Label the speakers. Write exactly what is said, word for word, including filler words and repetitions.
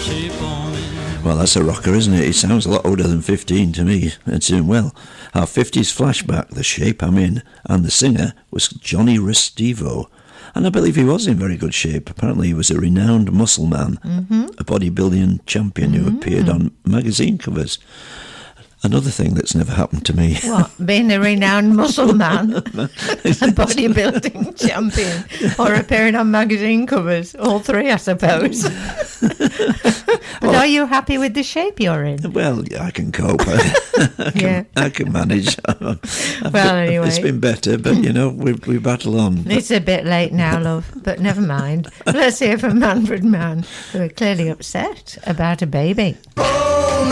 Speaker 1: shape on me.
Speaker 2: Well, that's a rocker, isn't it? It sounds a lot older than fifteen to me. It's doing well. Our fifties flashback, The Shape I'm In, and the singer was Johnny Restivo. And I believe he was in very good shape. Apparently he was a renowned muscle man,
Speaker 3: mm-hmm.
Speaker 2: a bodybuilding champion
Speaker 3: mm-hmm.
Speaker 2: who appeared on magazine covers. Another thing that's never happened to me.
Speaker 3: What, being a renowned muscle man, a bodybuilding champion, or appearing on magazine covers? All three, I suppose. But well, are you happy with the shape you're in?
Speaker 2: Well, yeah, I can cope. I, can,
Speaker 3: yeah.
Speaker 2: I can manage.
Speaker 3: Well, anyway.
Speaker 2: It's been better, but, you know, we, we battle on.
Speaker 3: It's a bit late now, love, but never mind. Let's hear from Manfred Mann, who are clearly upset about a baby.
Speaker 1: Oh!